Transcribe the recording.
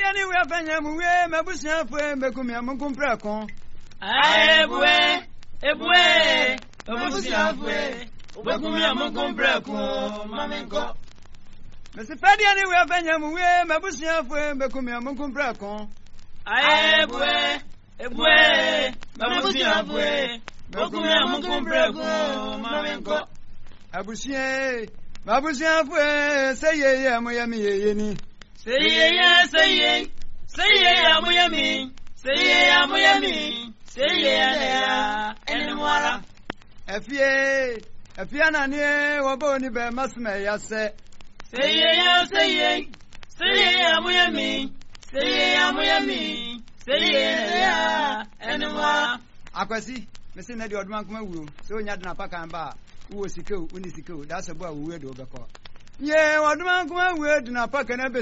ni we afanya mu we mabusia fo mekum ya munkum preko ebue mabusia fo mekum ya munkum preko mamenko Mesi fadia ni we afanya mu we mabusia fo mekum ya munkum preko ebue mabusia fo mekum ya munkum preko mamenko Abusie mabusia fo seye ya mo ya mi ye ni Say amuyami. Say ya enwara. Efie na ne wobo ni be masme ya se. Say amuyami. Say ya enwara. Akwasi, me se na di odman kuma wuro. Se onya de na paka mba, wo sikeu, uni sikeu. Da se bo a wo we do be ko. Ye odman kuma we de na paka na